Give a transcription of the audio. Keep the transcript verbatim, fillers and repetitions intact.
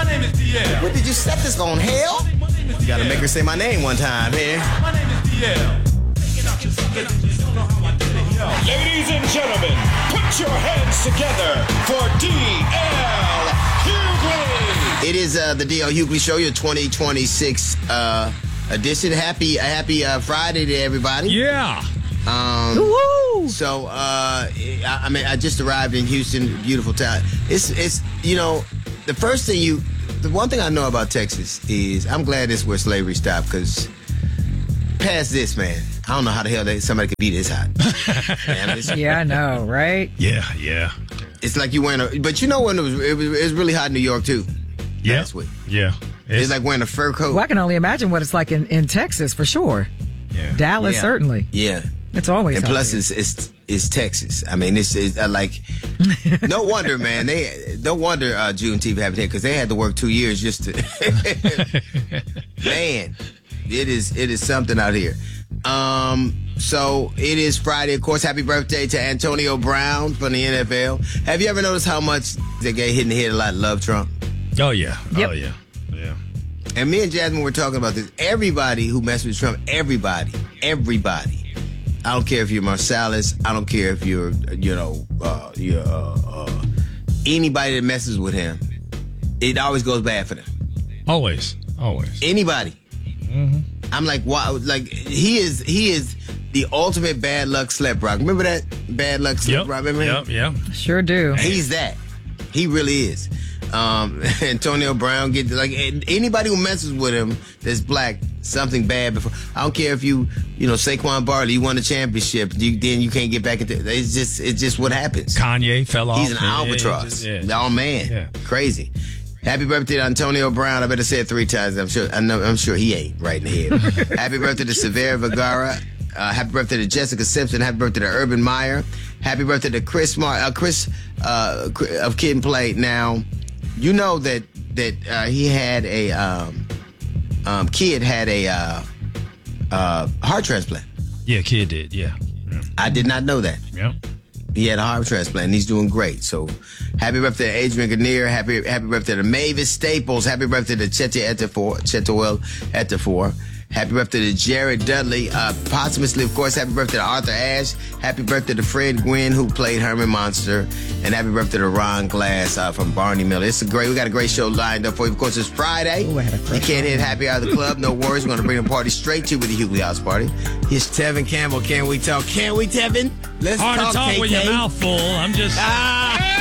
My name is D L. What did you set this on, hell? You gotta make her say my name one time, here. My name is D L. Ladies and gentlemen, put your hands together for D L Hughley. It is uh, the D L Hughley Show, your twenty twenty-six uh, edition. Happy, happy uh, Friday to everybody. Yeah. Um, Woo! So, uh, I, I mean, I just arrived in Houston, beautiful town. It's, it's, you know, the first thing you, the one thing I know about Texas is I'm glad this is where slavery stopped, because past this, man, I don't know how the hell they, somebody could be this hot. Man, it's, Yeah, I know, right? Yeah, yeah. it's like you wearing a, but you know when it was, it was, it was really hot in New York too. Yeah. Last week. Yeah. It's, it's like wearing a fur coat. Well, I can only imagine what it's like in, in Texas for sure. Yeah. Dallas, Yeah. certainly. Yeah. It's always And hot plus, here. it's, it's it's Texas. I mean, it's, it's uh, like no wonder, man. They no wonder uh, Juneteenth happened here, because they had to work two years just to. Man, it is it is something out here. Um, so it is Friday, of course. Happy birthday to Antonio Brown from the N F L. Have you ever noticed how much they get hit in the head a lot? Love Trump. Oh, yeah. Yep. Oh, yeah. Yeah. And me and Jasmine were talking about this. Everybody who messes with Trump, everybody, everybody. I don't care if you're Marsalis. I don't care if you're, you know, uh, you're uh, uh, anybody that messes with him. It always goes bad for them. Always. Always. Anybody. Mm-hmm. I'm like, wow, like he is, he is the ultimate bad luck slap rock. Remember that bad luck slap Yep. rock? Remember him? Yep. Yep. Sure do. He's that. He really is. Um, Antonio Brown get like anybody who messes with him that's black, something bad before. I don't care if you, you know, Saquon Barkley, you won the championship, you, then you can't get back into. It's just, it's just what happens. Kanye fell off. He's an Yeah, albatross. yeah, yeah. Oh man, Yeah. crazy. Happy birthday to Antonio Brown. I better say it three times. I'm sure. I know. I'm sure he ain't right in the head. Happy birthday to Severa Vergara. Uh, happy birthday to Jessica Simpson. Happy birthday to Urban Meyer. Happy birthday to Chris Mar- uh, Chris uh, of Kid and Play. Now, you know that that uh, he had a um, um, kid had a uh, uh, heart transplant. Yeah, kid did. Yeah. Yeah. I did not know that. Yep. He had a heart transplant, and he's doing great. So, happy birthday to Adrian Grenier. Happy happy birthday to Mavis Staples. Happy birthday to Chetty Etafor, Chetuel Etafor. Happy birthday to Jared Dudley. Uh, posthumously, of course, happy birthday to Arthur Ashe. Happy birthday to Fred Gwynn, who played Herman Monster. And happy birthday to Ron Glass uh, from Barney Miller. It's a great, we got a great show lined up for you. Of course, it's Friday. Ooh, I had a You crush can't hit Happy Hour of the Club. No worries. We're going to bring the party straight to you with the Hughley House Party. Here's Tevin Campbell. Can we talk? Can we, Tevin? Let's Hard talk, to talk K K. with your mouth full. I'm just. Ah!